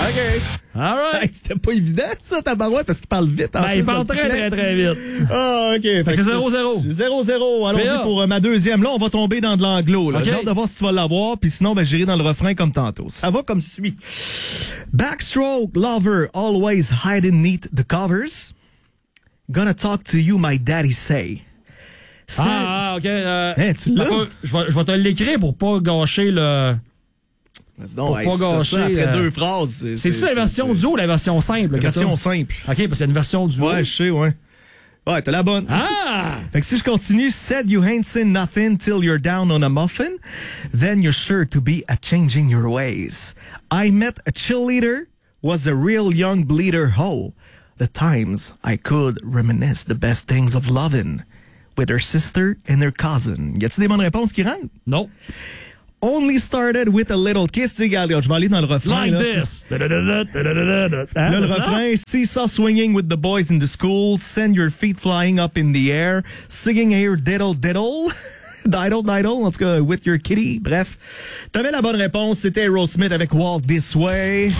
OK. All right. Hey, c'était pas évident, ça, tabarouette, parce qu'il parle vite. Ben, il parle très vite. Ah, OK. Fait que c'est 0-0. 0-0. Allons-y PA. pour ma deuxième. Là, on va tomber dans de l'anglo. Là. OK. J'ai hâte de voir si tu vas l'avoir, puis sinon, ben, j'irai dans le refrain comme tantôt. Ça va comme suit. Backstroke lover always hiding neath the covers. Gonna talk to you, my daddy say. OK. Tu l'as? Je vais te l'écrire pour pas gâcher le... Non, pas gâcher, après deux phrases. C'est-tu la version duo ou la version simple? La version simple. OK, parce qu'il y a une version duo. Ouais, je sais, ouais. Ouais, t'as la bonne. Ah! Fait que si je continue, said you ain't seen nothing till you're down on a muffin, then you're sure to be a changing your ways. I met a cheerleader, was a real young bleeder hoe. The times I could reminisce the best things of loving with her sister and her cousin. Y a-t-il des bonnes réponses qui rentrent? Non. Only started with a little kiss. Tu sais, regarde, je vais aller dans le refrain. Like là. this. Là, le refrain, seesaw swinging with the boys in the school, send your feet flying up in the air, singing here diddle diddle, diddle diddle, en tout cas, with your kitty. Bref, t'avais la bonne réponse, c'était Aerosmith avec Walk This Way.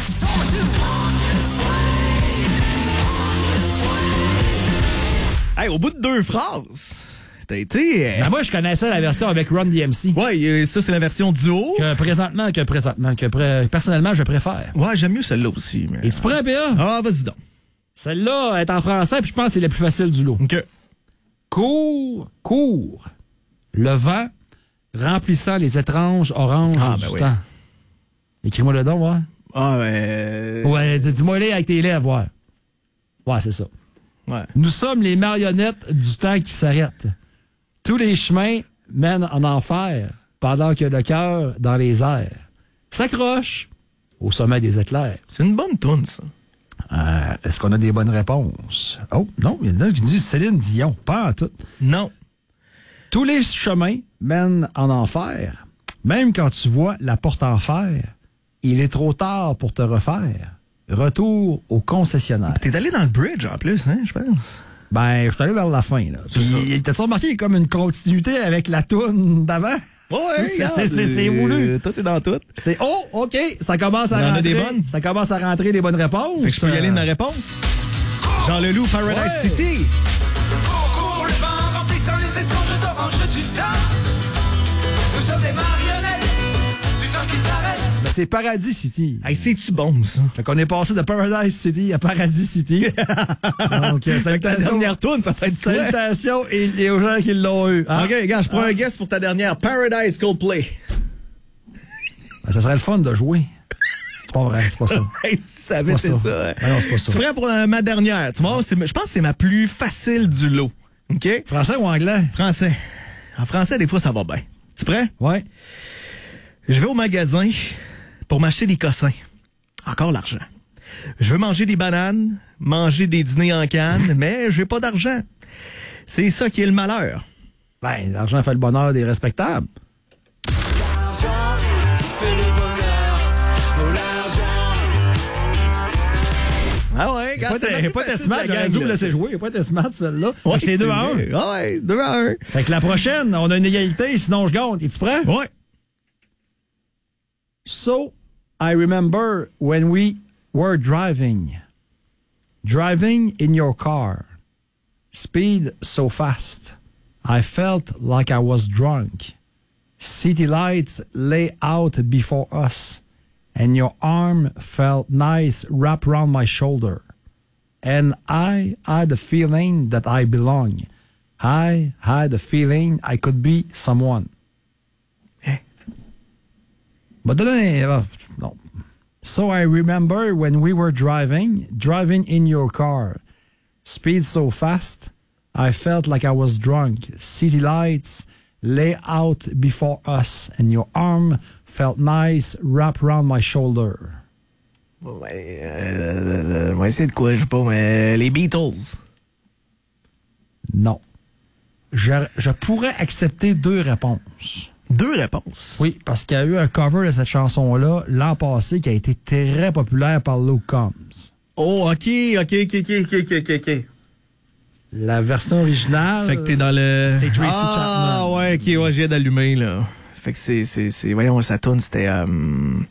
Hey, au bout de deux phrases, t'as été... Ben moi, je connaissais la version avec Run DMC. Ouais, ça, c'est la version duo. Personnellement, je préfère. Ouais, j'aime mieux celle-là aussi. Mais... Es-tu prêt, PA? Ah, vas-y donc. Celle-là est en français, puis je pense que c'est la plus facile du lot. OK. Cours, cours. Le vent remplissant les étranges oranges du temps. Écris-moi le don, ouais. Ouais, dis-moi-les avec tes lèvres, ouais. Ouais, c'est ça. Ouais. Nous sommes les marionnettes du temps qui s'arrête. Tous les chemins mènent en enfer pendant que le cœur dans les airs s'accroche au sommet des éclairs. C'est une bonne toune, ça. Est-ce qu'on a des bonnes réponses? Oh, non, il y en a qui disent Céline Dion. Pas en tout. Non. Tous les chemins mènent en enfer. Même quand tu vois la porte en fer, il est trop tard pour te refaire. Retour au concessionnaire. T'es allé dans le bridge, en plus, hein, je pense. Ben, je suis allé vers la fin, là. T'as-tu remarqué comme une continuité avec la toune d'avant? Ouais, c'est voulu. Tout est dans tout. C'est, oh, OK, ça commence à rentrer. des bonnes. Ça commence à rentrer des bonnes réponses. Fait que je peux y aller de ma réponse. Jean Leloup, Paradise City. Cours, le vent remplissant les étranges oranges du temps. Nous sommes des marionnettes du temps qui s'arrête. Ben, c'est Paradis City. Hey, c'est-tu bon, ça? Fait qu'on est passé de Paradise City à Paradis City. Donc, avec ta dernière toune, ça fait salutations et aux gens qui l'ont eu. OK, regarde, je prends un guess pour ta dernière. Paradise Coldplay. Ben, ça serait le fun de jouer. C'est pas vrai, c'est pas ça. Hey, ça avait été ça. Ben non, c'est pas ça. Tu prêt pour ma dernière? Tu vois, je pense que c'est ma plus facile du lot. OK? Français ou anglais? Français. En français, des fois, ça va bien. Tu prêt? Ouais. Je vais au magasin pour m'acheter des cossins. Encore l'argent. Je veux manger des bananes, manger des dîners en canne, mais j'ai pas d'argent. C'est ça qui est le malheur. Ben, l'argent fait le bonheur des respectables. L'argent fait le bonheur. Oh, l'argent. Ah ouais, gars, C'est pas tes smart, j'aurais dû vous laisser jouer. Pas tes smart, celle-là. Ouais, c'est 2-1. Ouais, 2-1. Fait que la prochaine, on a une égalité, sinon je gagne. Es-tu prêt? Ouais. So, I remember when we were driving in your car, speed so fast, I felt like I was drunk. City lights lay out before us, and your arm felt nice wrapped around my shoulder. And I had a feeling that I belong. I had a feeling I could be someone. No. So I remember when we were driving in your car. Speed so fast, I felt like I was drunk. City lights lay out before us, and your arm felt nice wrapped around my shoulder. Ouais, c'est de quoi, je sais pas, mais les Beatles. Non. Je pourrais accepter deux réponses. Deux réponses. Oui, parce qu'il y a eu un cover de cette chanson-là l'an passé qui a été très populaire par Luke Combs. Oh, OK. La version originale... Fait que t'es dans le... C'est Tracy Chapman. Ah, ouais, OK, ouais, j'ai d'allumer, là. Fait que c'est... Voyons, sa toune, c'était...